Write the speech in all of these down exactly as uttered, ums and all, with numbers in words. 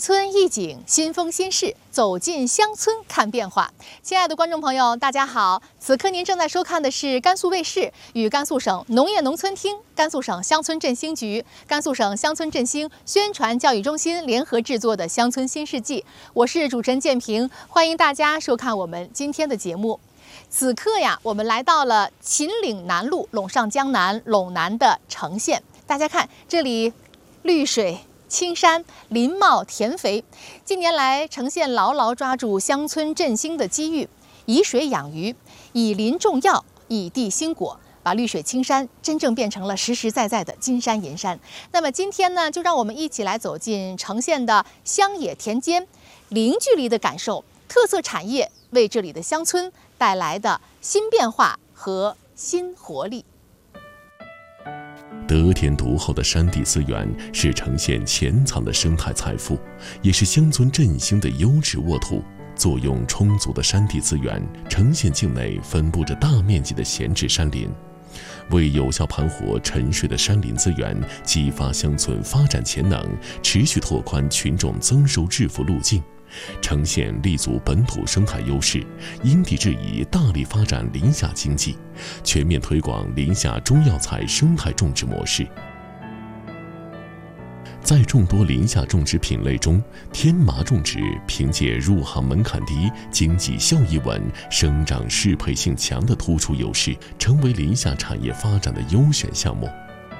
村一景，新风新事，走进乡村看变化。亲爱的观众朋友，大家好！此刻您正在收看的是甘肃卫视与甘肃省农业农村厅、甘肃省乡村振兴局、甘肃省乡村振兴宣传教育中心联合制作的《乡村新世纪》。我是主持人建平，欢迎大家收看我们今天的节目。此刻呀，我们来到了秦岭南路陇上江南陇南的城县。大家看，这里绿水青山，林茂田肥。近年来，城县牢牢抓住乡村振兴的机遇，以水养鱼，以林种药，以地兴果，把绿水青山真正变成了实实在在的金山银山。那么今天呢，就让我们一起来走进城县的乡野田间，零距离的感受特色产业为这里的乡村带来的新变化和新活力。 得天独厚的山地资源是城县潜藏的生态财富，也是乡村振兴的优质沃土。作用充足的山地资源，城县境内分布着大面积的闲置山林。为有效盘活沉睡的山林资源，激发乡村发展潜能，持续拓宽群众增收致富路径，城县立足本土生态优势，因地制宜大力发展林下经济，全面推广林下中药材生态种植模式。在众多林下种植品类中，天麻种植凭借入行门槛低、经济效益稳、生长适配性强的突出优势，成为林下产业发展的优选项目。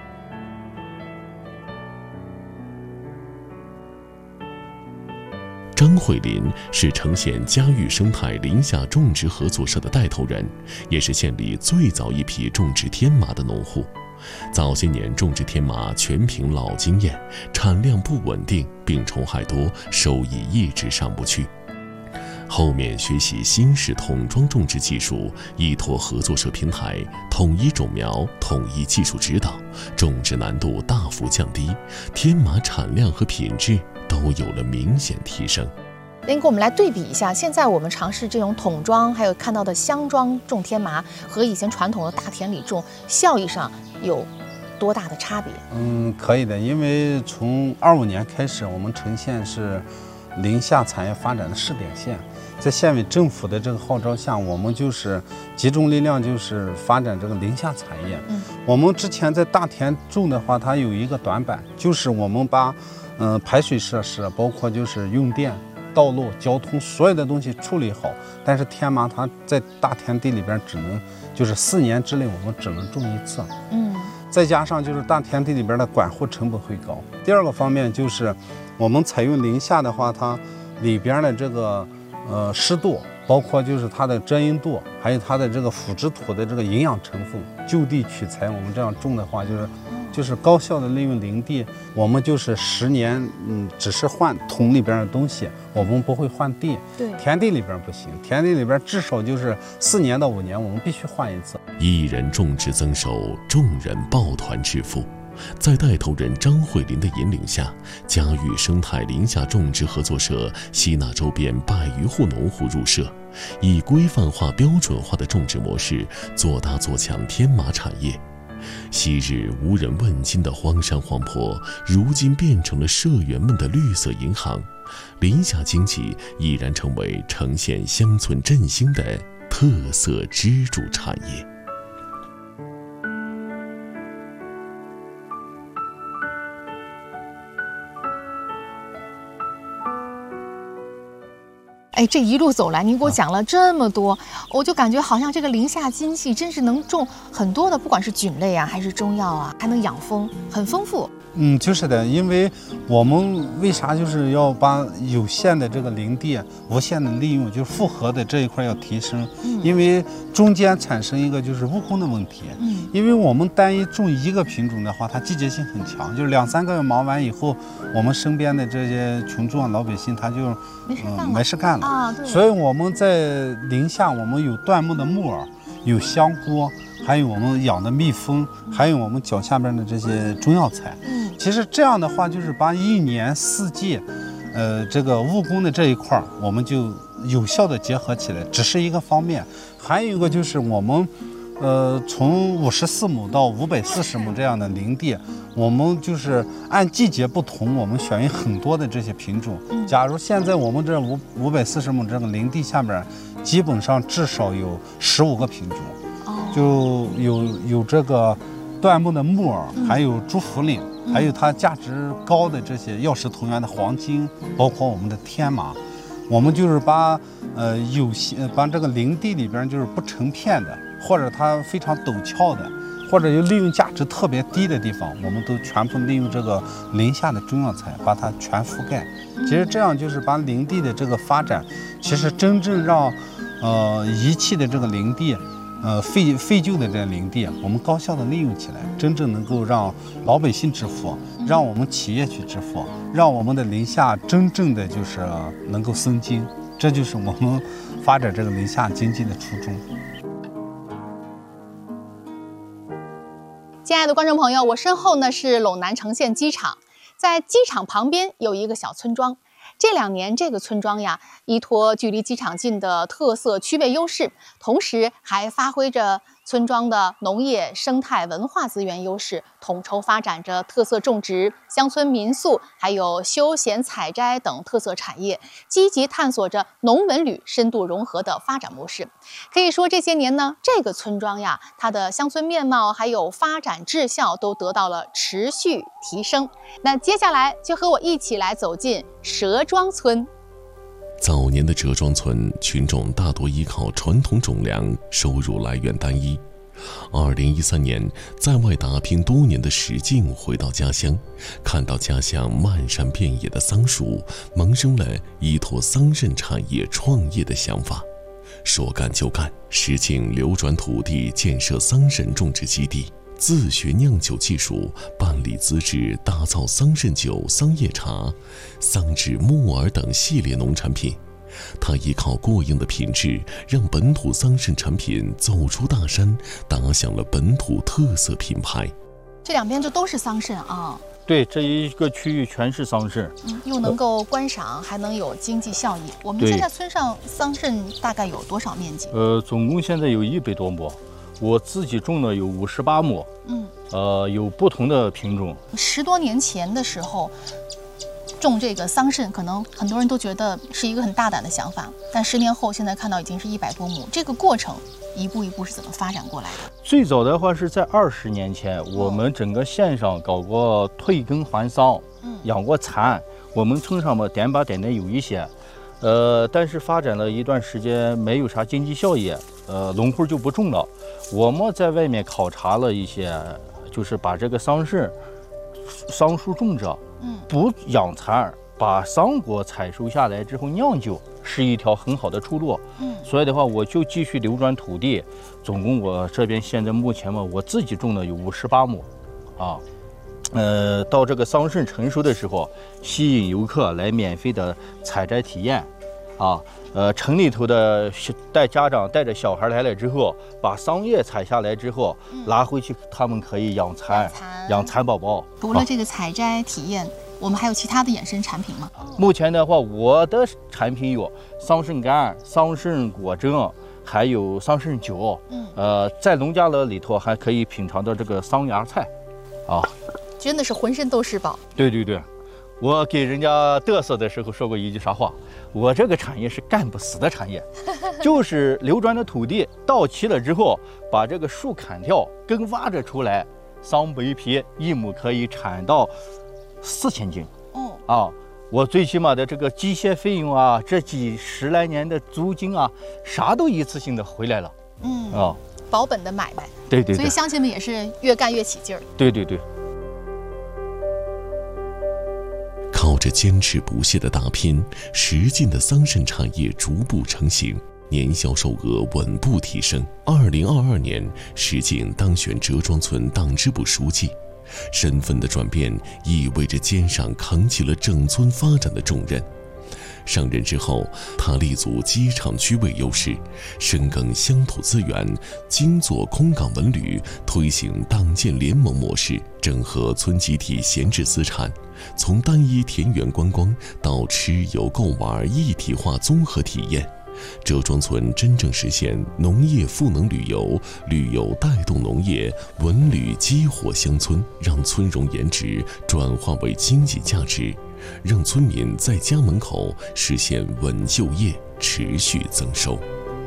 张慧林是城县嘉峪生态林下种植合作社的带头人，也是县里最早一批种植天麻的农户。早些年种植天麻全凭老经验，产量不稳定，病虫害多，收益一直上不去。后面学习新式桶装种植技术，依托合作社平台，统一种苗，统一技术指导，种植难度大幅降低，天麻产量和品质都有了明显提升。 您给我们来对比一下，现在我们尝试这种桶装，还有看到的箱装种天麻，和以前传统的大田里种，效益上有多大的差别？ 嗯，可以的，因为从二五年开始，我们城县是林下产业发展的试点县，在县委政府的这个号召下，我们就是集中力量，就是发展这个林下产业。嗯，我们之前在大田种的话，它有一个短板，就是我们把嗯、呃、排水设施，包括就是用电、道路、交通所有的东西处理好，但是天麻它在大田地里边只能就是四年之内我们只能种一次。嗯，再加上就是大田地里边的管护成本会高。第二个方面就是我们采用林下的话，它里边的这个呃湿度，包括就是它的遮阴度，还有它的这个腐殖土的这个营养成分，就地取材。我们这样种的话，就是就是高效的利用林地。我们就是十年，嗯，只是换桶里边的东西，我们不会换地。对，田地里边不行，田地里边至少就是四年到五年，我们必须换一次。 一人种植增收，众人抱团致富。在带头人张慧林的引领下，嘉峪生态林下种植合作社吸纳周边百余户农户入社，以规范化、标准化的种植模式做大做强天麻产业。昔日无人问津的荒山荒坡，如今变成了社员们的绿色银行。林下经济已然成为城县乡村振兴的特色支柱产业。 哎，这一路走来，您给我讲了这么多，我就感觉好像这个林下经济真是能种很多的，不管是菌类啊，还是中药啊，还能养蜂，很丰富。 嗯，就是的，因为我们为啥就是要把有限的这个林地无限的利用，就是复合的这一块要提升。嗯，因为中间产生一个就是误工的问题。嗯，因为我们单一种一个品种的话，它季节性很强，就是两三个月忙完以后，我们身边的这些群众老百姓他就没事干了。 嗯、没事干了啊，对。 所以我们在林下，我们有椴木的木耳，有香菇，还有我们养的蜜蜂，还有我们脚下边的这些中药材。嗯，其实这样的话，就是把一年四季，呃，这个务工的这一块，我们就有效的结合起来，只是一个方面。还有一个就是我们呃，从五十四亩到五百四十亩这样的林地，我们就是按季节不同，我们选用很多的这些品种。假如现在我们这五五百四十亩这个林地下面，基本上至少有十五个品种，就有有这个椴木的木耳，还有朱茯苓，还有它价值高的这些药食同源的黄金，包括我们的天麻。我们就是把呃有些把这个林地里边就是不成片的，或者它非常陡峭的，或者有利用价值特别低的地方，我们都全部利用这个林下的中药材把它全覆盖。其实这样就是把林地的这个发展，其实真正让呃遗弃的这个林地。呃，废废旧的这林地，我们高效的利用起来，真正能够让老百姓致富，让我们企业去致富，让我们的林下真正的就是能够生金，这就是我们发展这个林下经济的初衷。 亲爱的观众朋友，我身后呢是陇南城县机场，在机场旁边有一个小村庄。这两年，这个村庄呀，依托距离机场近的特色区位优势，同时还发挥着村庄的农业、生态、文化资源优势，统筹发展着特色种植、乡村民宿，还有休闲采摘等特色产业，积极探索着农文旅深度融合的发展模式。可以说，这些年呢，这个村庄呀，它的乡村面貌还有发展质效都得到了持续提升。那接下来就和我一起来走进蛇庄村。 早年的折庄村群众大多依靠传统种粮，收入来源单一。二零一三年，在外打拼多年的石静回到家乡，看到家乡漫山遍野的桑树，萌生了依托桑葚产业创业的想法。说干就干，石静流转土地，建设桑葚种植基地，自学酿酒技术，办理资质，打造桑葚酒、桑叶茶、桑脂木耳等系列农产品。他依靠过硬的品质，让本土桑葚产品走出大山，打响了本土特色品牌。 这两边就都是桑葚啊。 对，这一个区域全是桑葚， 嗯，又能够观赏，还能有经济效益。我们现在村上桑葚大概有多少面积？ 呃，总共现在有一百多亩，我自己种的有五十八亩，嗯，呃，有不同的品种。 十多年前的时候，种这个桑葚，可能很多人都觉得是一个很大胆的想法，但十年后，现在看到已经是一百多亩，这个过程一步一步是怎么发展过来的？ 最早的话是在二十年前，我们整个县上搞过退耕还桑，嗯，养过蚕，我们村上嘛点把点的有一些，呃，但是发展了一段时间没有啥经济效益，呃，农户就不种了。我们在外面考察了一些，就是把这个桑葚、桑树种着，嗯，不养蚕，把桑果采收下来之后酿酒，是一条很好的出路。嗯，所以的话，我就继续流转土地，总共我这边现在目前嘛，我自己种的有五十八亩，啊。呃，到这个桑葚成熟的时候，吸引游客来免费的采摘体验，啊，呃，城里头的带家长带着小孩来了之后，把桑叶采下来之后，嗯、拿回去，他们可以养蚕，养蚕宝宝。 除了这个采摘体验，啊、我们还有其他的衍生产品吗？ 目前的话，我的产品有桑葚干、桑葚果汁，还有桑葚酒。嗯，呃，在农家乐里头还可以品尝到这个桑芽菜，啊。 真的是浑身都是宝。 对对对，我给人家嘚瑟的时候说过一句啥话，我这个产业是干不死的产业，就是流转的土地到期了之后，把这个树砍掉，根挖着出来，桑白皮一亩可以产到四千斤。哦啊，我最起码的这个机械费用啊，这几十来年的租金啊，啥都一次性的回来了。嗯啊， 保本的买卖。 对对对， 所以乡亲们也是越干越起劲儿。 对对对。 靠着坚持不懈的打拼，石进的桑葚产业逐步成型，年销售额稳步提升。二零二二年，石进当选折庄村党支部书记，身份的转变意味着肩上扛起了整村发展的重任。上任之后，他立足机场区位优势，深耕乡土资源，精做空港文旅，推行党建联盟模式，整合村集体闲置资产，从单一田园观光到吃游购玩一体化综合体验， 折庄村真正实现农业赋能旅游、旅游带动农业、文旅激活乡村，让村容颜值转化为经济价值，让村民在家门口实现稳就业、持续增收。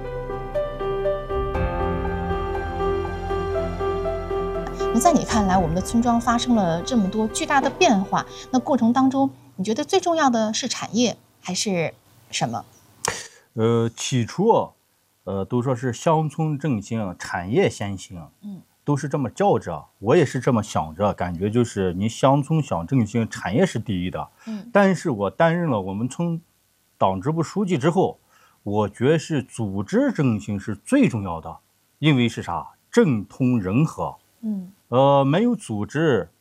那在你看来，我们的村庄发生了这么多巨大的变化，那过程当中，你觉得最重要的是产业还是什么？ 呃，起初，呃，都说是乡村振兴，产业先行，嗯，都是这么叫着，我也是这么想着，感觉就是你乡村想振兴，产业是第一的，嗯。但是我担任了我们村党支部书记之后，我觉得是组织振兴是最重要的，因为是啥？政通人和，嗯，呃，没有组织，